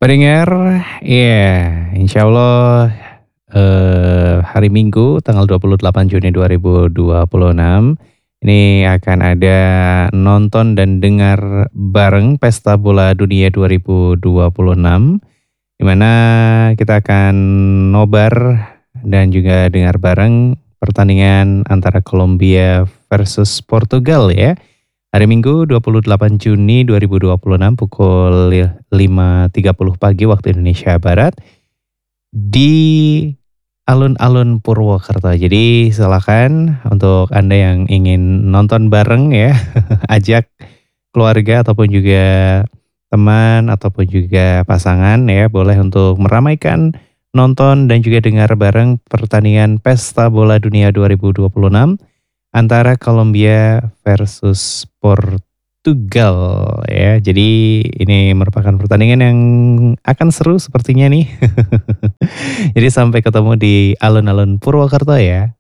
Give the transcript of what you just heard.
Pendengar, iya, insyaallah, hari Minggu tanggal 28 Juni 2026, ini akan ada nonton dan dengar bareng Pesta Bola Dunia 2026, di mana kita akan nobar dan juga dengar bareng pertandingan antara Kolombia versus Portugal ya. Hari Minggu 28 Juni 2026 pukul 5.30 pagi waktu Indonesia Barat di alun-alun Purwokerto. Jadi silakan untuk Anda yang ingin nonton bareng ya, ajak keluarga ataupun juga teman ataupun juga pasangan ya, boleh untuk meramaikan nonton dan juga dengar bareng pertandingan Pesta Bola Dunia 2026 antara Kolombia versus Portugal ya. Jadi ini merupakan pertandingan yang akan seru sepertinya nih. Jadi sampai ketemu di alun-alun Purwokerto ya.